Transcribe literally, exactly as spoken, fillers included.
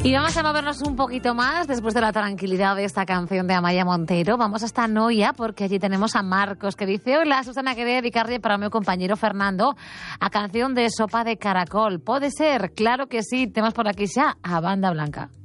Y vamos a movernos un poquito más después de la tranquilidad de esta canción de Amaya Montero. Vamos hasta Noia porque allí tenemos a Marcos que dice: hola, Susana, quería dedicarle para mi compañero Fernando a canción de Sopa de Caracol. ¿Puede ser? Claro que sí. Tenemos por aquí ya a Banda Blanca.